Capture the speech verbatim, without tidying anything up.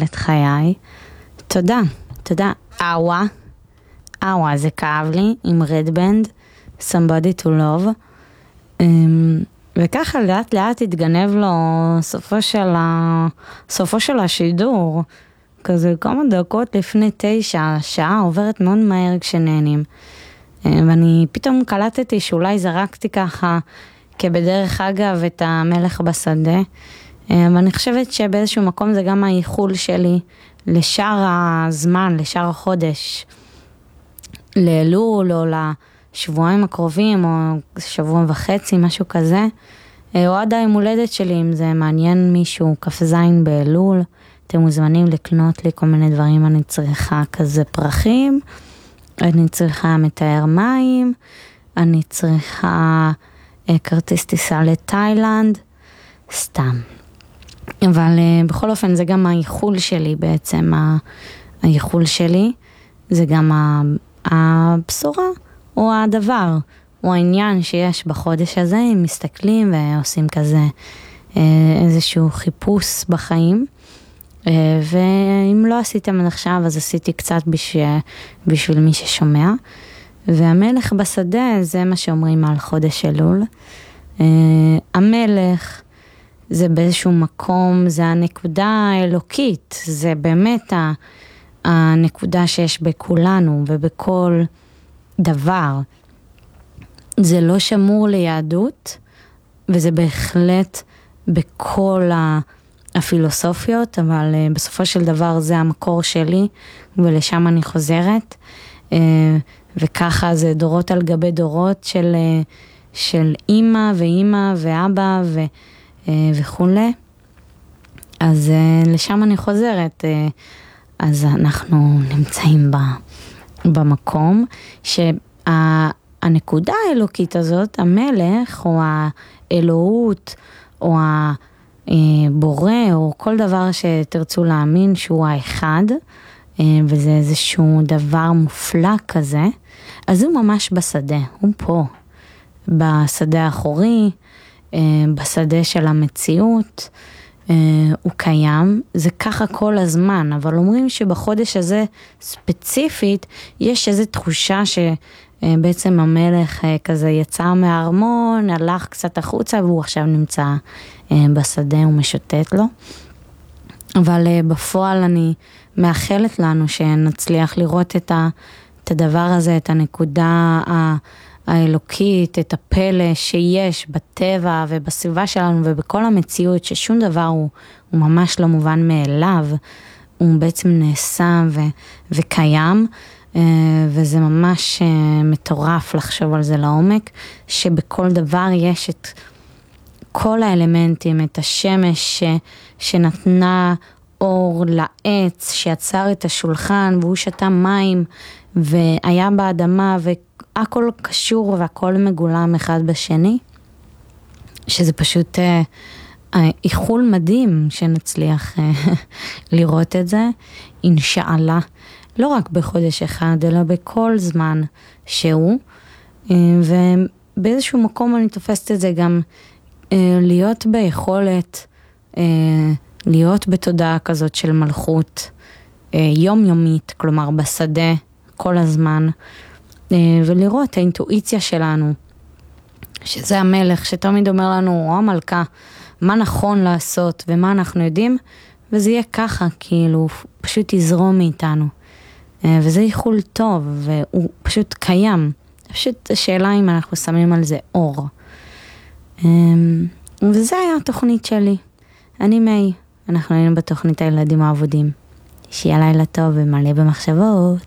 את חיי. תודה, תודה. אהווה, אהווה, זה כאב לי עם רדבנד, Somebody to Love. וככה לאט לאט התגנב לו סופו של, ה... סופו של השידור. כזה כמה דקות לפני תשע, השעה עוברת מאוד מהר כשנהנים. ואני פתאום קלטתי שאולי זרקתי ככה כבדרך אגב את המלך בשדה. ואני חושבת שבאיזשהו מקום זה גם האיחול שלי לשאר הזמן, לשאר החודש. לאלול או לשבועיים הקרובים או שבוע וחצי, משהו כזה. או עד היום הולדת שלי, אם זה מעניין מישהו, כ"ז באלול. אתם מוזמנים לקנות לי כל מיני דברים, אני צריכה כזה פרחים, אני צריכה מתאר מים, אני צריכה אה, כרטיס טיסה לתאילנד, סתם. אבל אה, בכל אופן זה גם האיחול שלי בעצם, האיחול שלי, זה גם הבשורה או הדבר, או העניין שיש בחודש הזה, אם מסתכלים ועושים כזה אה, איזשהו חיפוש בחיים, ואם לא עשיתם עד עכשיו, אז עשיתי קצת בשביל, בשביל מי ששומע. והמלך בשדה, זה מה שאומרים על חודש אלול. המלך, זה באיזשהו מקום, זה הנקודה האלוקית, זה באמת הנקודה שיש בכולנו ובכל דבר. זה לא שמור ליהדות, וזה בהחלט בכל ה... הפילוסופיות, אבל uh, בסופו של דבר זה המקור שלי, ולשם אני חוזרת, uh, וככה זה דורות על גבי דורות של, uh, של אמא ואמא ואבא ו, uh, וכולי. אז uh, לשם אני חוזרת, uh, אז אנחנו נמצאים ב, במקום, שהנקודה האלוקית הזאת, המלך או האלוהות או ה... בורא או כל דבר שתרצו להאמין שהוא האחד, וזה איזשהו דבר מופלא כזה, אז הוא ממש בשדה, הוא פה, בשדה האחורי, בשדה של המציאות, הוא קיים, זה ככה כל הזמן, אבל אומרים שבחודש הזה ספציפית, יש איזו תחושה ש... בעצם המלך כזה יצא מהארמון, הלך קצת החוצה, והוא עכשיו נמצא בשדה ומשוטט לו. אבל בפועל אני מאחלת לנו שנצליח לראות את, ה, את הדבר הזה, את הנקודה האלוקית, את הפלא שיש בטבע ובסביבה שלנו ובכל המציאות, ששום דבר הוא, הוא ממש לא מובן מאליו, הוא בעצם נעשה ו, וקיים, וזה ממש מטורף לחשוב על זה לעומק, שבכל דבר יש את כל האלמנטים, את השמש ש, שנתנה אור לעץ, שיצר את השולחן, והוא שתה מים, והיה באדמה, והכל קשור והכל מגולם אחד בשני, שזה פשוט איחול מדהים שנצליח לראות את זה, אינשאללה. לא רק בחודש אחד, אלא בכל זמן שהוא, ובאיזשהו מקום אני תופסת את זה גם להיות ביכולת, להיות בתודעה כזאת של מלכות יומיומית, כלומר בשדה כל הזמן, ולראות האינטואיציה שלנו, שזה המלך שתמיד אומר לנו, או המלכה, מה נכון לעשות ומה אנחנו יודעים, וזה יהיה ככה, כאילו, פשוט יזרום מאיתנו. וזה איחול טוב, והוא פשוט קיים. פשוט השאלה אם אנחנו שמים על זה אור. וזה היה התוכנית שלי. אני מי. אנחנו היינו בתוכנית הילדים העבודים. שיהיה לילה טוב ומלא במחשבות.